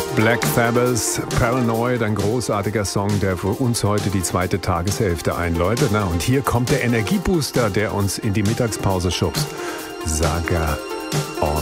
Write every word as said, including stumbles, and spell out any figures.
Black Sabbath, Paranoid, ein großartiger Song, der für uns heute die zweite Tageshälfte einläutet. Na, und hier kommt der Energiebooster, der uns in die Mittagspause schubst. Saga on.